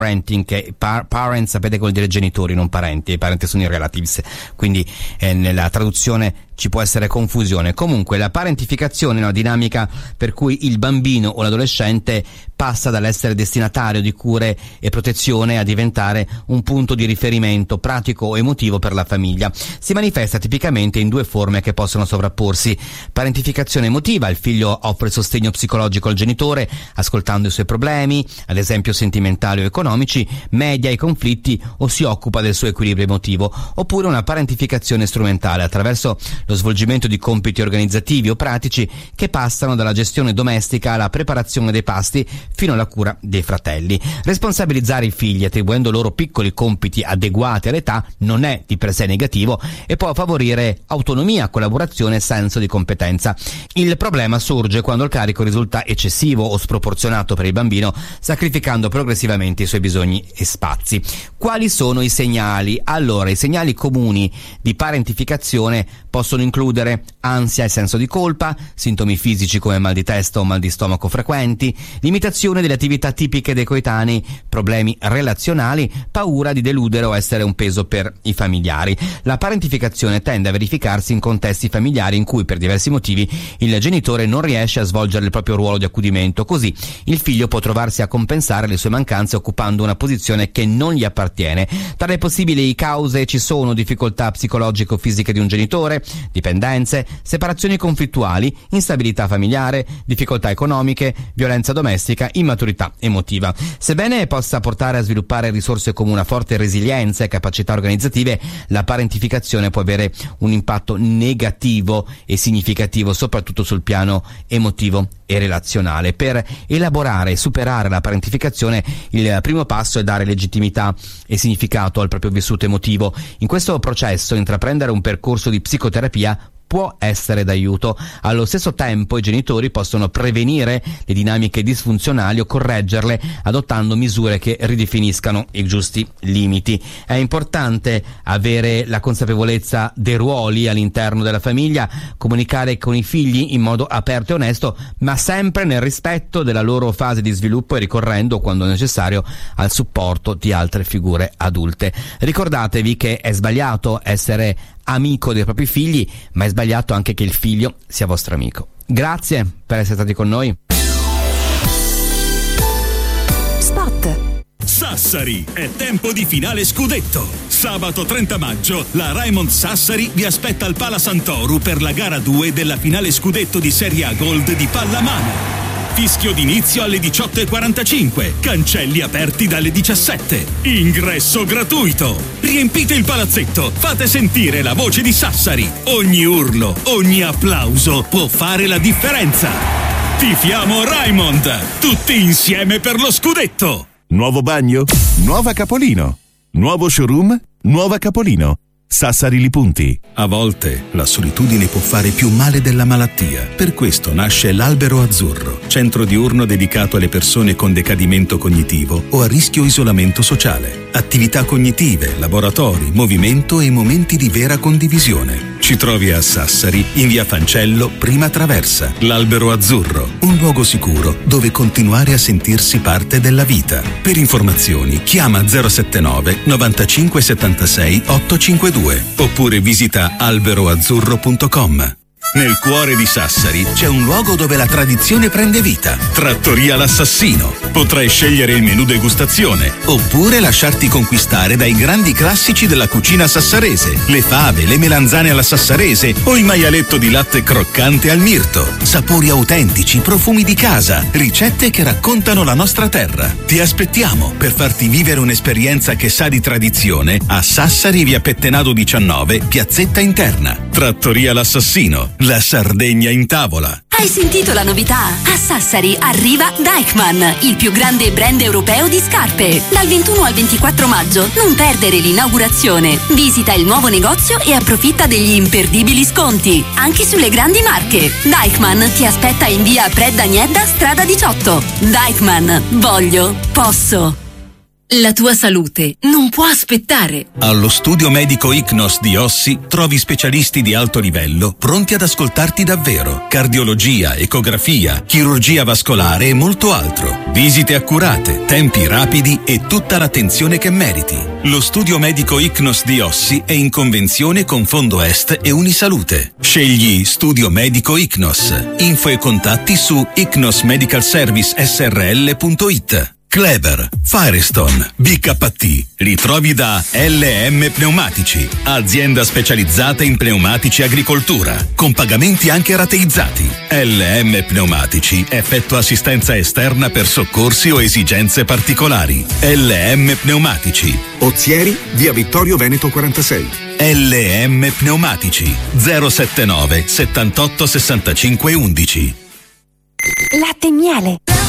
parenting, che parents sapete che vuol dire genitori, non parenti, i parenti sono i relatives, quindi nella traduzione ci può essere confusione. Comunque la parentificazione è una dinamica per cui il bambino o l'adolescente passa dall'essere destinatario di cure e protezione a diventare un punto di riferimento pratico o emotivo per la famiglia. Si manifesta tipicamente in due forme che possono sovrapporsi: parentificazione emotiva, il figlio offre sostegno psicologico al genitore ascoltando i suoi problemi, ad esempio sentimentali o economici, media i conflitti o si occupa del suo equilibrio emotivo. Oppure una parentificazione strumentale, attraverso lo svolgimento di compiti organizzativi o pratici che passano dalla gestione domestica alla preparazione dei pasti fino alla cura dei fratelli. Responsabilizzare i figli attribuendo loro piccoli compiti adeguati all'età non è di per sé negativo e può favorire autonomia, collaborazione e senso di competenza. Il problema sorge quando il carico risulta eccessivo o sproporzionato per il bambino, sacrificando progressivamente i suoi bisogni e spazi. Quali sono i segnali? Allora, i segnali comuni di parentificazione possono includere ansia e senso di colpa, sintomi fisici come mal di testa o mal di stomaco frequenti, limitazione delle attività tipiche dei coetanei, problemi relazionali, paura di deludere o essere un peso per i familiari. La parentificazione tende a verificarsi in contesti familiari in cui per diversi motivi il genitore non riesce a svolgere il proprio ruolo di accudimento, così il figlio può trovarsi a compensare le sue mancanze occupando una posizione che non gli appartiene. Tra le possibili cause ci sono difficoltà psicologiche o fisiche di un genitore, dipendenze, separazioni conflittuali, instabilità familiare, difficoltà economiche, violenza domestica, immaturità emotiva. Sebbene possa portare a sviluppare risorse come una forte resilienza e capacità organizzative, la parentificazione può avere un impatto negativo e significativo soprattutto sul piano emotivo e relazionale. Per elaborare e superare la parentificazione, il primo passo è dare legittimità e significato al proprio vissuto emotivo. In questo processo intraprendere un percorso di psicoterapia può essere d'aiuto. Allo stesso tempo i genitori possono prevenire le dinamiche disfunzionali o correggerle adottando misure che ridefiniscano i giusti limiti. È importante avere la consapevolezza dei ruoli all'interno della famiglia, comunicare con i figli in modo aperto e onesto, ma sempre nel rispetto della loro fase di sviluppo e ricorrendo, quando necessario, al supporto di altre figure adulte. Ricordatevi che è sbagliato essere amico dei propri figli, ma è sbagliato anche che il figlio sia vostro amico. Grazie per essere stati con noi. Spot. Sassari, è tempo di finale scudetto. Sabato 30 maggio la Raimond Sassari vi aspetta al Pala Sant'Oru per la gara 2 della finale scudetto di Serie A Gold di pallamano. Fischio d'inizio alle 18:45, cancelli aperti dalle 17, ingresso gratuito. Riempite il palazzetto, fate sentire la voce di Sassari. Ogni urlo, ogni applauso può fare la differenza. Tifiamo Raimond, tutti insieme per lo scudetto. Nuovo bagno? Nuova Capolino. Nuovo showroom? Nuova Capolino. Sassari Li Punti. A volte la solitudine può fare più male della malattia. Per questo nasce l'Albero Azzurro, centro diurno dedicato alle persone con decadimento cognitivo o a rischio isolamento sociale. Attività cognitive, laboratori, movimento e momenti di vera condivisione. Ci trovi a Sassari, in via Fancello, prima traversa. L'Albero Azzurro, un luogo sicuro dove continuare a sentirsi parte della vita. Per informazioni chiama 079 95 76 852 oppure visita alberoazzurro.com. Nel cuore di Sassari c'è un luogo dove la tradizione prende vita. Trattoria L'Assassino. Potrai scegliere il menù degustazione oppure lasciarti conquistare dai grandi classici della cucina sassarese. Le fave, le melanzane alla sassarese o il maialetto di latte croccante al mirto. Sapori autentici, profumi di casa, ricette che raccontano la nostra terra. Ti aspettiamo per farti vivere un'esperienza che sa di tradizione a Sassari, via Pettenado 19, piazzetta interna. Trattoria L'Assassino. La Sardegna in tavola. Hai sentito la novità? A Sassari arriva Deichmann, il più grande brand europeo di scarpe. Dal 21 al 24 maggio non perdere l'inaugurazione. Visita il nuovo negozio e approfitta degli imperdibili sconti, anche sulle grandi marche. Deichmann ti aspetta in via Predda Niedda, strada 18. Deichmann, voglio, posso. La tua salute non può aspettare. Allo studio medico ICNOS di Ossi trovi specialisti di alto livello pronti ad ascoltarti davvero. Cardiologia, ecografia, chirurgia vascolare e molto altro. Visite accurate, tempi rapidi e tutta l'attenzione che meriti. Lo studio medico ICNOS di Ossi è in convenzione con Fondo Est e Unisalute. Scegli Studio Medico ICNOS. Info e contatti su icnosmedicalservicesrl.it. Kleber, Firestone, BKT, li trovi da LM Pneumatici, azienda specializzata in pneumatici agricoltura, con pagamenti anche rateizzati. LM Pneumatici effettua assistenza esterna per soccorsi o esigenze particolari. LM Pneumatici. Ozieri, via Vittorio Veneto 46. LM Pneumatici 079 78 65 11. Latte e miele.